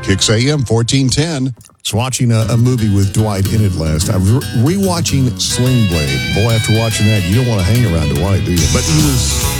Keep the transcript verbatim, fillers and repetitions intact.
Kicks A M fourteen ten. I was watching a, a movie with Dwight in it last. I was re- rewatching Sling Blade. Boy, after watching that, you don't want to hang around Dwight, do you? But he was